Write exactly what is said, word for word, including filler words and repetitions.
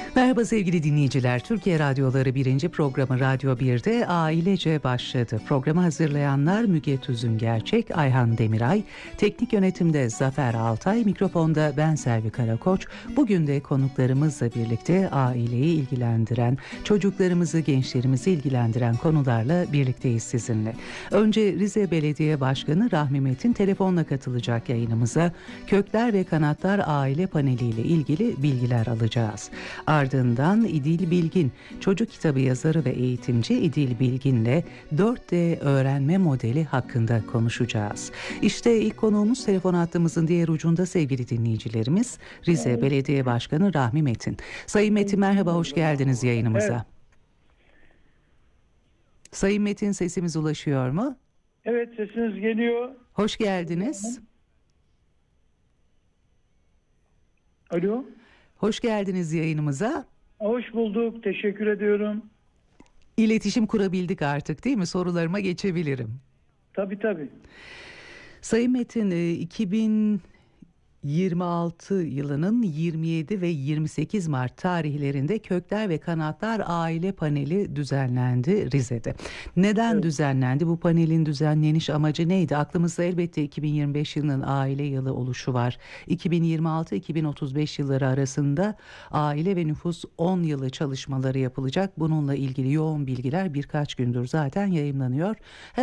Merhaba sevgili dinleyiciler. Türkiye Radyoları birinci programı Radyo bir'de ailece başladı. Programı hazırlayanlar Müge Tüzün Gerçek, Ayhan Demiray, teknik yönetimde Zafer Altay, mikrofonda ben Selvi Karakoç. Bugün de konuklarımızla birlikte aileyi ilgilendiren, çocuklarımızı, gençlerimizi ilgilendiren konularla birlikteyiz sizinle. Önce Rize Belediye Başkanı Rahmi Metin telefonla katılacak yayınımıza. Kökler ve Kanatlar Aile Paneli ile ilgili bilgiler alacağız. Ardından İdil Bilgin, çocuk kitabı yazarı ve eğitimci İdil Bilgin'le dört D öğrenme modeli hakkında konuşacağız. İşte ilk konuğumuz telefon hattımızın diğer ucunda sevgili dinleyicilerimiz Rize Belediye Başkanı Rahmi Metin. Sayın Metin merhaba, hoş geldiniz yayınımıza. Evet. Sayın Metin, sesimiz ulaşıyor mu? Evet, sesiniz geliyor. Hoş geldiniz. Alo. Hoş geldiniz yayınımıza. Hoş bulduk. Teşekkür ediyorum. İletişim kurabildik artık, değil mi? Sorularıma geçebilirim. Tabii tabii. Sayın Metin, iki bin yirmi altı yılının yirmi yedi ve yirmi sekiz Mart tarihlerinde Kökler ve Kanatlar Aile Paneli düzenlendi Rize'de. Neden evet. düzenlendi? Bu panelin düzenleniş amacı neydi? Aklımızda elbette iki bin yirmi beş yılının aile yılı oluşu var. iki bin yirmi altı iki bin otuz beş yılları arasında aile ve nüfus on yılı çalışmaları yapılacak. Bununla ilgili yoğun bilgiler birkaç gündür zaten yayımlanıyor.